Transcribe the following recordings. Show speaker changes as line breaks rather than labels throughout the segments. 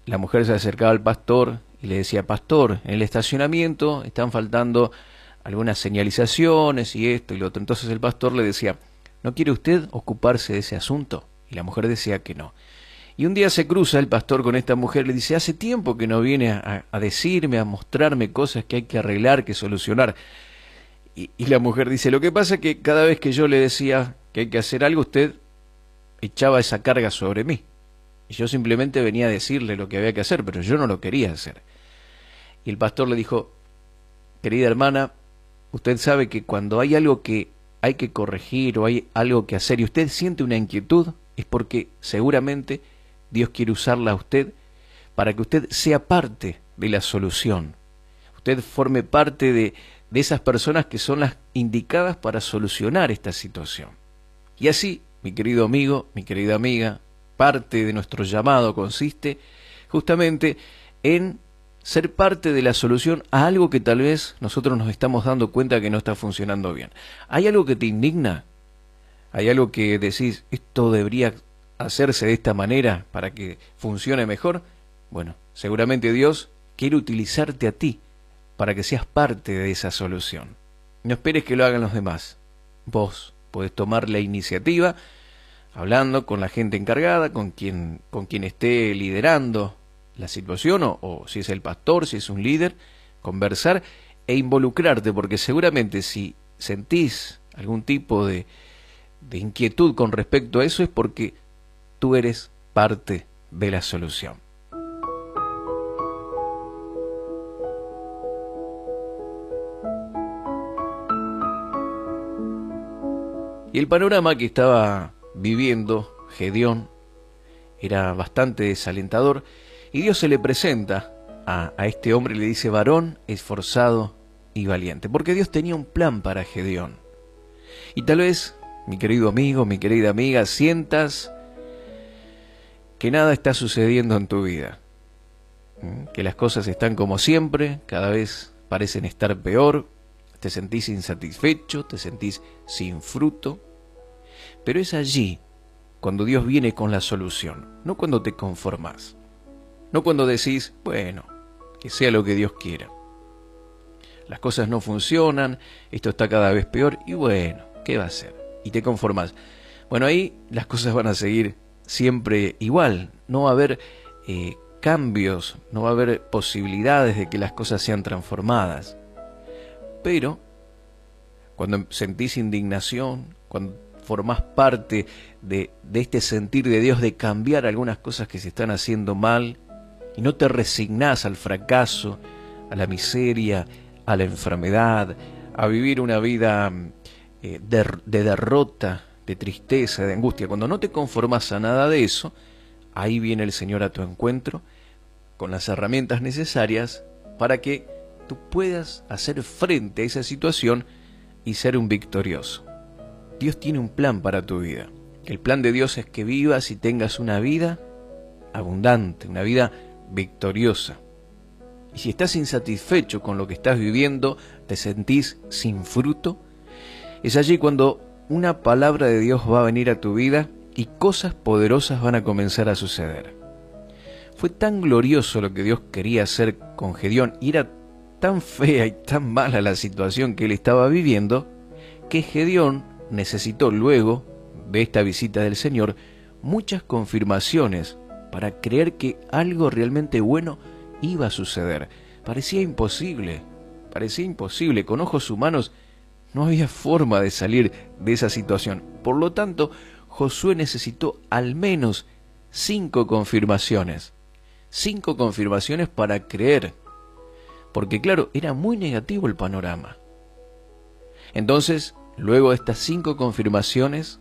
la mujer se acercaba al pastor y le decía: pastor, en el estacionamiento están faltando algunas señalizaciones y esto y lo otro. Entonces el pastor le decía: ¿no quiere usted ocuparse de ese asunto? Y la mujer decía que no. Y un día se cruza el pastor con esta mujer y le dice: hace tiempo que no viene a decirme, a mostrarme cosas que hay que arreglar, que solucionar. Y la mujer dice: lo que pasa es que cada vez que yo le decía que hay que hacer algo, usted echaba esa carga sobre mí. Y yo simplemente venía a decirle lo que había que hacer, pero yo no lo quería hacer. Y el pastor le dijo: querida hermana, usted sabe que cuando hay algo que hay que corregir o hay algo que hacer y usted siente una inquietud, es porque seguramente Dios quiere usarla a usted para que usted sea parte de la solución. Usted forme parte de esas personas que son las indicadas para solucionar esta situación. Y así, mi querido amigo, mi querida amiga, parte de nuestro llamado consiste justamente en ser parte de la solución a algo que tal vez nosotros nos estamos dando cuenta que no está funcionando bien. ¿Hay algo que te indigna? ¿Hay algo que decís, esto debería hacerse de esta manera para que funcione mejor? Bueno, seguramente Dios quiere utilizarte a ti para que seas parte de esa solución. No esperes que lo hagan los demás. Vos podés tomar la iniciativa hablando con la gente encargada, con quien esté liderando la situación, o si es el pastor, si es un líder, conversar e involucrarte, porque seguramente si sentís algún tipo de inquietud con respecto a eso es porque tú eres parte de la solución. Y el panorama que estaba viviendo Gedeón era bastante desalentador, y Dios se le presenta a este hombre y le dice: varón esforzado y valiente, porque Dios tenía un plan para Gedeón. Y tal vez, mi querido amigo, mi querida amiga, sientas que nada está sucediendo en tu vida, que las cosas están como siempre, cada vez parecen estar peor, te sentís insatisfecho, te sentís sin fruto, pero es allí cuando Dios viene con la solución, no cuando te conformás, no cuando decís, bueno, que sea lo que Dios quiera. Las cosas no funcionan, esto está cada vez peor, y bueno, ¿qué va a hacer? Y te conformás. Bueno, ahí las cosas van a seguir siempre igual, no va a haber cambios, no va a haber posibilidades de que las cosas sean transformadas. Pero cuando sentís indignación, cuando formás parte de este sentir de Dios de cambiar algunas cosas que se están haciendo mal, y no te resignás al fracaso, a la miseria, a la enfermedad, a vivir una vida de derrota, de tristeza, de angustia, cuando no te conformás a nada de eso, ahí viene el Señor a tu encuentro con las herramientas necesarias para que tú puedas hacer frente a esa situación y ser un victorioso. Dios tiene un plan para tu vida. El plan de Dios es que vivas y tengas una vida abundante, una vida victoriosa. Y si estás insatisfecho con lo que estás viviendo, te sentís sin fruto, es allí cuando una palabra de Dios va a venir a tu vida y cosas poderosas van a comenzar a suceder. Fue tan glorioso lo que Dios quería hacer con Gedeón, y era tan fea y tan mala la situación que él estaba viviendo, que Gedeón necesitó luego de esta visita del Señor muchas confirmaciones para creer que algo realmente bueno iba a suceder. Parecía imposible, con ojos humanos no había forma de salir de esa situación. Por lo tanto, Josué necesitó al menos 5 confirmaciones. 5 confirmaciones para creer, porque claro, era muy negativo el panorama. Entonces, luego de estas 5 confirmaciones,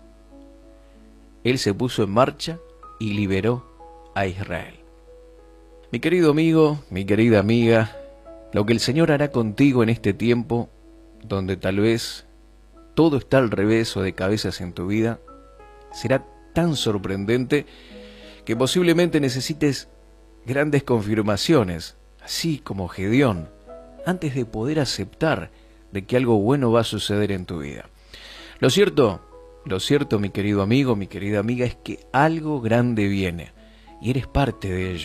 él se puso en marcha y liberó a Israel. Mi querido amigo, mi querida amiga, lo que el Señor hará contigo en este tiempo, donde tal vez todo está al revés o de cabezas en tu vida, será tan sorprendente que posiblemente necesites grandes confirmaciones, así como Gedeón, antes de poder aceptar de que algo bueno va a suceder en tu vida. Lo cierto, mi querido amigo, mi querida amiga, es que algo grande viene y eres parte de ello.